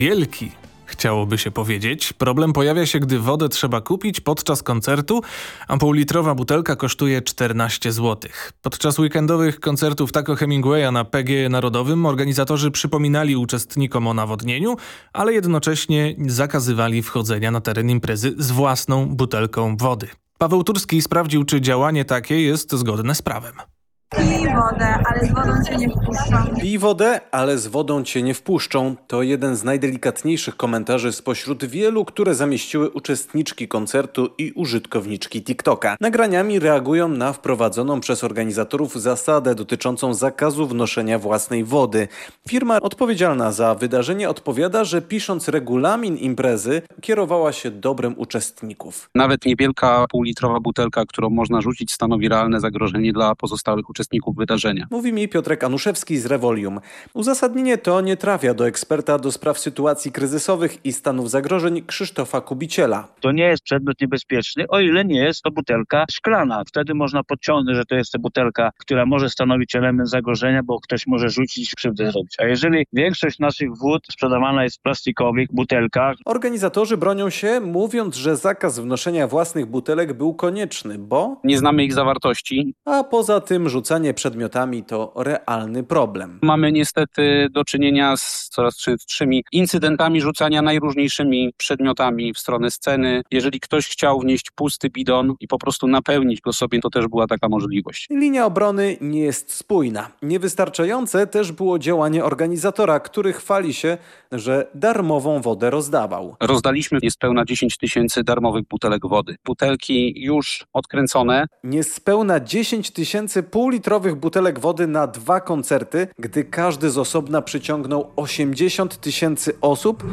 Wielki, chciałoby się powiedzieć. Problem pojawia się, gdy wodę trzeba kupić podczas koncertu, a półlitrowa butelka kosztuje 14 zł. Podczas weekendowych koncertów Taco Hemingwaya na PGE Narodowym organizatorzy przypominali uczestnikom o nawodnieniu, ale jednocześnie zakazywali wchodzenia na teren imprezy z własną butelką wody. Paweł Turski sprawdził, czy działanie takie jest zgodne z prawem. Pij wodę, ale z wodą cię nie wpuszczą. Pij wodę, ale z wodą cię nie wpuszczą. To jeden z najdelikatniejszych komentarzy spośród wielu, które zamieściły uczestniczki koncertu i użytkowniczki TikToka. Nagraniami reagują na wprowadzoną przez organizatorów zasadę dotyczącą zakazu wnoszenia własnej wody. Firma odpowiedzialna za wydarzenie odpowiada, że pisząc regulamin imprezy kierowała się dobrem uczestników. Nawet niewielka półlitrowa butelka, którą można rzucić, stanowi realne zagrożenie dla pozostałych uczestników wydarzenia. Mówi mi Piotrek Anuszewski z Revolium. Uzasadnienie to nie trafia do eksperta do spraw sytuacji kryzysowych i stanów zagrożeń Krzysztofa Kubiciela. To nie jest przedmiot niebezpieczny, o ile nie jest to butelka szklana. Wtedy można podciągnąć, że to jest to butelka, która może stanowić element zagrożenia, bo ktoś może rzucić, krzywdę zrobić. A jeżeli większość naszych wód sprzedawana jest w plastikowych butelkach. Organizatorzy bronią się, mówiąc, że zakaz wnoszenia własnych butelek był konieczny, bo Nie znamy ich zawartości. a poza tym rzucanie przedmiotami to realny problem. Mamy niestety do czynienia z coraz częstszymi incydentami rzucania najróżniejszymi przedmiotami w stronę sceny. Jeżeli ktoś chciał wnieść pusty bidon i po prostu napełnić go sobie, to też była taka możliwość. Linia obrony nie jest spójna. Niewystarczające też było działanie organizatora, który chwali się, że darmową wodę rozdawał. Rozdaliśmy niespełna 10 000 darmowych butelek wody. Butelki już odkręcone. Niespełna 10 000 półlitrowych butelek wody na 2 koncerty, gdy każdy z osobna przyciągnął 80 000 osób,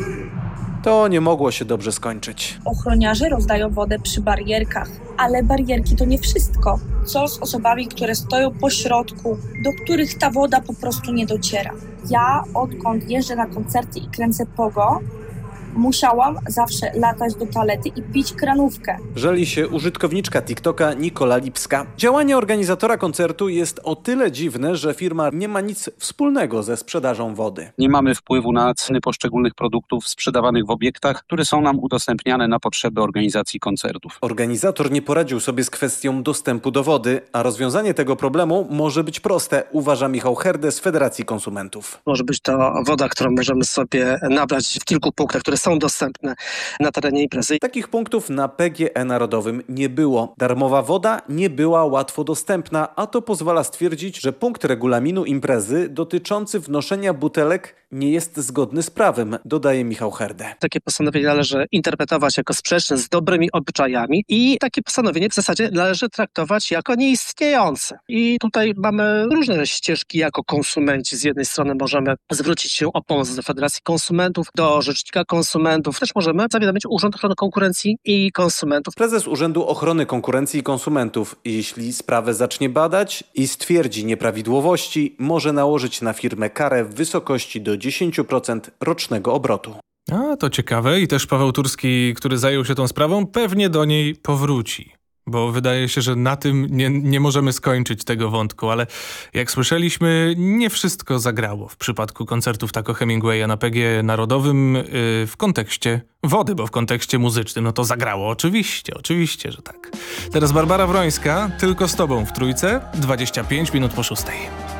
to nie mogło się dobrze skończyć. Ochroniarze rozdają wodę przy barierkach, ale barierki to nie wszystko. Co z osobami, które stoją po środku, do których ta woda po prostu nie dociera? Ja, odkąd jeżdżę na koncerty i kręcę pogo, musiałam zawsze latać do toalety i pić kranówkę. Żali się użytkowniczka TikToka Nikola Lipska. Działanie organizatora koncertu jest o tyle dziwne, że firma nie ma nic wspólnego ze sprzedażą wody. Nie mamy wpływu na ceny poszczególnych produktów sprzedawanych w obiektach, które są nam udostępniane na potrzeby organizacji koncertów. Organizator nie poradził sobie z kwestią dostępu do wody, a rozwiązanie tego problemu może być proste, uważa Michał Herde z Federacji Konsumentów. Może być to woda, którą możemy sobie nabrać w kilku punktach, które są dostępne na terenie imprezy. Takich punktów na PGE Narodowym nie było. Darmowa woda nie była łatwo dostępna, a to pozwala stwierdzić, że punkt regulaminu imprezy dotyczący wnoszenia butelek nie jest zgodny z prawem, dodaje Michał Herde. Takie postanowienie należy interpretować jako sprzeczne z dobrymi obyczajami i takie postanowienie w zasadzie należy traktować jako nieistniejące. I tutaj mamy różne ścieżki jako konsumenci. Z jednej strony możemy zwrócić się o pomoc do Federacji Konsumentów, do Rzecznika Konsumentów. Też możemy zawiadomić Urząd Ochrony Konkurencji i Konsumentów. Prezes Urzędu Ochrony Konkurencji i Konsumentów, jeśli sprawę zacznie badać i stwierdzi nieprawidłowości, może nałożyć na firmę karę w wysokości do 10% rocznego obrotu. A, to ciekawe i też Paweł Turski, który zajął się tą sprawą, pewnie do niej powróci. Bo wydaje się, że na tym nie możemy skończyć tego wątku, ale jak słyszeliśmy, nie wszystko zagrało w przypadku koncertów Taco Hemingwaya na PGE Narodowym w kontekście wody, bo w kontekście muzycznym no to zagrało. Oczywiście, że tak. Teraz Barbara Wrońska, tylko z tobą w Trójce, 25 minut po 6.